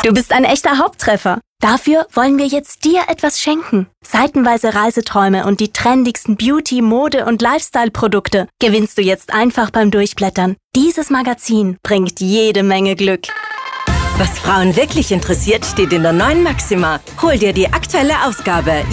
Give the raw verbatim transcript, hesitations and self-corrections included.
Du bist ein echter Haupttreffer. Dafür wollen wir jetzt dir etwas schenken. Seitenweise Reiseträume und die trendigsten Beauty-, Mode- und Lifestyle-Produkte gewinnst du jetzt einfach beim Durchblättern. Dieses Magazin bringt jede Menge Glück. Was Frauen wirklich interessiert, steht in der neuen Maxima. Hol dir die aktuelle Ausgabe